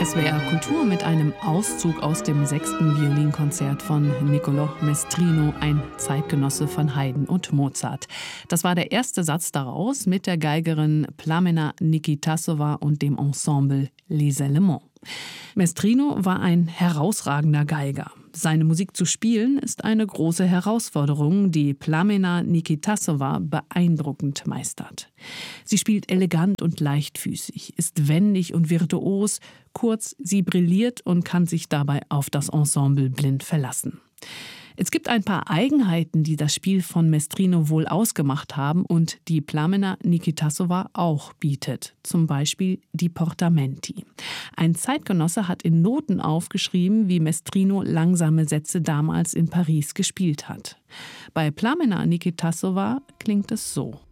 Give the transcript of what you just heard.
SWR Kultur mit einem Auszug aus dem 6. Violinkonzert von Niccolò Mestrino, ein Zeitgenosse von Haydn und Mozart. Das war der erste Satz daraus mit der Geigerin Plamena Nikitasova und dem Ensemble Les Elements. Mestrino war ein herausragender Geiger. Seine Musik zu spielen ist eine große Herausforderung, die Plamena Nikitasova beeindruckend meistert. Sie spielt elegant und leichtfüßig, ist wendig und virtuos, kurz, sie brilliert und kann sich dabei auf das Ensemble blind verlassen. Es gibt ein paar Eigenheiten, die das Spiel von Mestrino wohl ausgemacht haben und die Plamena Nikitasova auch bietet. Zum Beispiel die Portamenti. Ein Zeitgenosse hat in Noten aufgeschrieben, wie Mestrino langsame Sätze damals in Paris gespielt hat. Bei Plamena Nikitasova klingt es so.